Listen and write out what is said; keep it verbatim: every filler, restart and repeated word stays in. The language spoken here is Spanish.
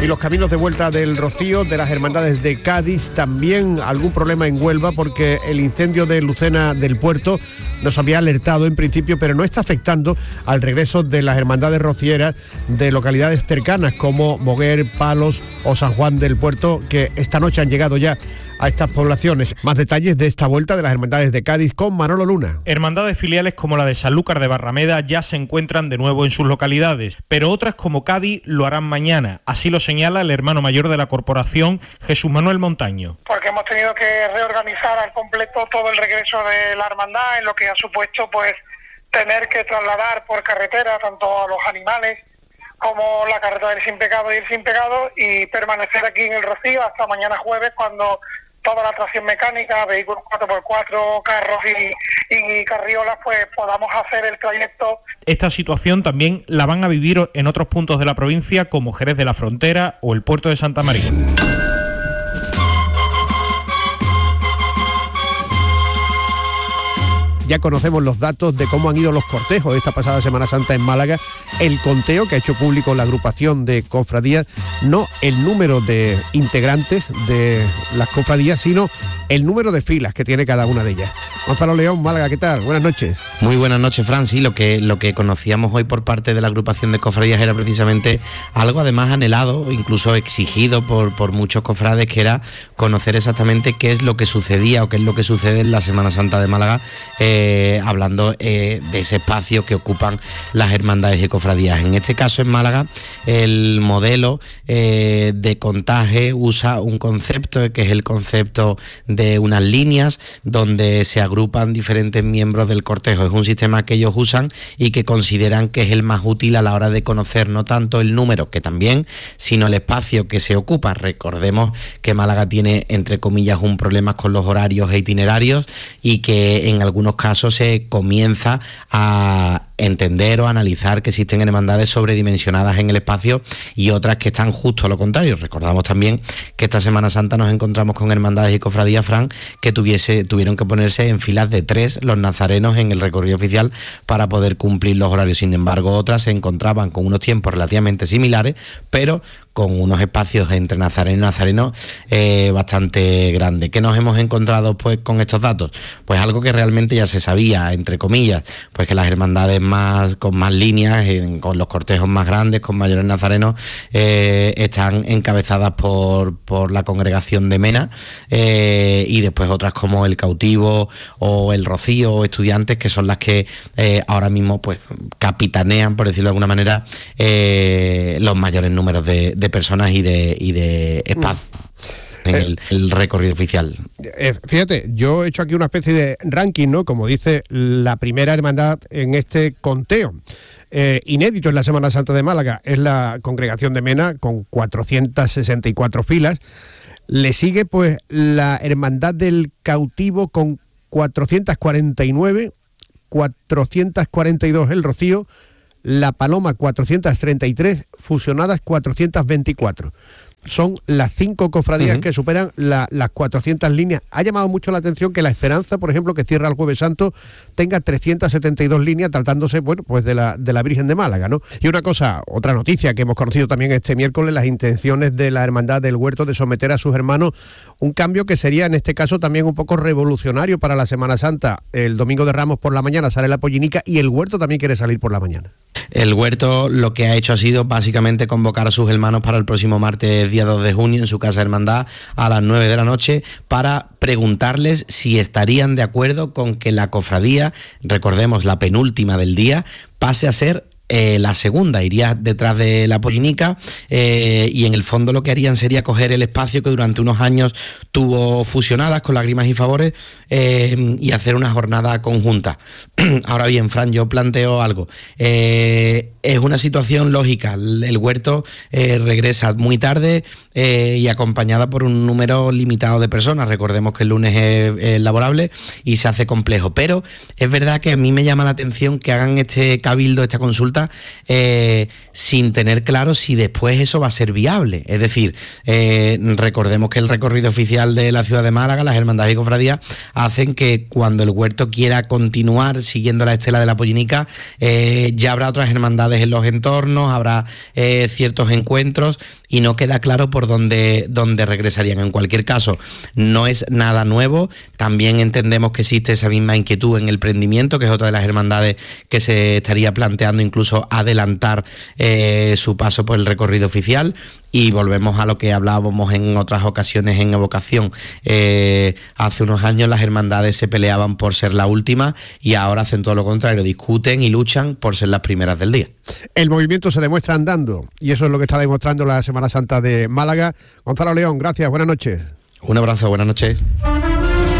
Y los caminos de vuelta del Rocío, de las hermandades de Cádiz, también algún problema en Huelva, porque el incendio de Lucena del Puerto nos había alertado en principio, pero no está afectando al regreso de las hermandades rocieras de localidades cercanas como Moguer, Palos o San Juan del Puerto, que esta noche han llegado ya a estas poblaciones. Más detalles de esta vuelta de las hermandades de Cádiz con Manolo Luna. Hermandades filiales como la de Sanlúcar de Barrameda ya se encuentran de nuevo en sus localidades, pero otras como Cádiz lo harán mañana. Así lo señala el hermano mayor de la corporación, Jesús Manuel Montaño. Porque hemos tenido que reorganizar al completo todo el regreso de la hermandad, en lo que ha supuesto pues tener que trasladar por carretera tanto a los animales como la carretera del Sin Pecado y el Sin Pecado, y permanecer aquí en el Rocío hasta mañana jueves, cuando toda la tracción mecánica, vehículos cuatro por cuatro, carros y, y carriolas, pues podamos hacer el trayecto. Esta situación también la van a vivir en otros puntos de la provincia, como Jerez de la Frontera o el puerto de Santa María. Ya conocemos los datos de cómo han ido los cortejos esta pasada Semana Santa en Málaga. El conteo que ha hecho público la agrupación de cofradías, no el número de integrantes de las cofradías, sino el número de filas que tiene cada una de ellas. Gonzalo León, Málaga, ¿qué tal? Buenas noches. Muy buenas noches, Fran. Sí, lo que, lo que conocíamos hoy por parte de la agrupación de cofradías era precisamente algo además anhelado, incluso exigido por, por muchos cofrades, que era conocer exactamente qué es lo que sucedía o qué es lo que sucede en la Semana Santa de Málaga, eh, hablando eh, de ese espacio que ocupan las hermandades y cofradías. En este caso, en Málaga, el modelo eh, de contaje usa un concepto que es el concepto de unas líneas donde se agrupan diferentes miembros del cortejo. Es un sistema que ellos usan y que consideran que es el más útil a la hora de conocer no tanto el número, que también, sino el espacio que se ocupa. Recordemos que Málaga tiene, entre comillas, un problema con los horarios e itinerarios, y que en algunos casos se comienza a entender o analizar que existen hermandades sobredimensionadas en el espacio y otras que están justo a lo contrario. Recordamos también que esta Semana Santa nos encontramos con hermandades y cofradías, Fran, que tuviese, tuvieron que ponerse en filas de tres los nazarenos en el recorrido oficial para poder cumplir los horarios. Sin embargo, otras se encontraban con unos tiempos relativamente similares, pero con unos espacios entre nazareno y nazareno eh, bastante grandes. ¿Qué nos hemos encontrado pues con estos datos? Pues algo que realmente ya se sabía, entre comillas, pues que las hermandades más con más líneas, en, con los cortejos más grandes, con mayores nazarenos, eh, están encabezadas por, por la congregación de Mena, eh, y después otras como el Cautivo o el Rocío o Estudiantes, que son las que eh, ahora mismo pues capitanean, por decirlo de alguna manera, eh, los mayores números de de personas y de y de espacio en el, el recorrido oficial. Eh, fíjate, yo he hecho aquí una especie de ranking, ¿no? Como dice la primera hermandad en este conteo. Eh, inédito en la Semana Santa de Málaga es la Congregación de Mena, con cuatrocientas sesenta y cuatro filas. Le sigue pues la Hermandad del Cautivo con cuatrocientas cuarenta y nueve, cuatrocientas cuarenta y dos el Rocío, La Paloma cuatrocientas treinta y tres, fusionadas cuatrocientas veinticuatro. Son las cinco cofradías uh-huh. que superan la, las cuatrocientas líneas. Ha llamado mucho la atención que la Esperanza, por ejemplo, que cierra el Jueves Santo, tenga trescientas setenta y dos líneas, tratándose, bueno, pues de la, de la Virgen de Málaga, ¿no? Y una cosa, otra noticia que hemos conocido también este miércoles, las intenciones de la Hermandad del Huerto de someter a sus hermanos, un cambio que sería en este caso también un poco revolucionario para la Semana Santa. El Domingo de Ramos por la mañana sale la pollinica y el Huerto también quiere salir por la mañana. El Huerto lo que ha hecho ha sido básicamente convocar a sus hermanos para el próximo martes, día dos de junio, en su casa hermandad a las nueve de la noche, para preguntarles si estarían de acuerdo con que la cofradía, recordemos la penúltima del día, pase a ser Eh, la segunda, iría detrás de la pollinica, eh, y en el fondo lo que harían sería coger el espacio que durante unos años tuvo fusionadas con Lágrimas y Favores, eh, y hacer una jornada conjunta. Ahora bien, Fran, yo planteo algo. Eh, es una situación lógica. El, el Huerto eh, regresa muy tarde eh, y acompañada por un número limitado de personas. Recordemos que el lunes es, es laborable y se hace complejo. Pero es verdad que a mí me llama la atención que hagan este cabildo, esta consulta, Santa, eh, sin tener claro si después eso va a ser viable. Es decir, eh, recordemos que el recorrido oficial de la ciudad de Málaga, las hermandades y cofradías, hacen que cuando el huerto quiera continuar siguiendo la estela de la Pollinica, eh, ya habrá otras hermandades en los entornos, habrá eh, ciertos encuentros y no queda claro por dónde, dónde regresarían. En cualquier caso, no es nada nuevo. También entendemos que existe esa misma inquietud en el Prendimiento, que es otra de las hermandades que se estaría planteando incluso adelantar eh, su paso por el recorrido oficial. Y volvemos a lo que hablábamos en otras ocasiones en Evocación. Eh, hace unos años las hermandades se peleaban por ser la última y ahora hacen todo lo contrario, discuten y luchan por ser las primeras del día. El movimiento se demuestra andando y eso es lo que está demostrando la Semana Santa de Málaga. Gonzalo León, gracias, buenas noches. Un abrazo, buenas noches.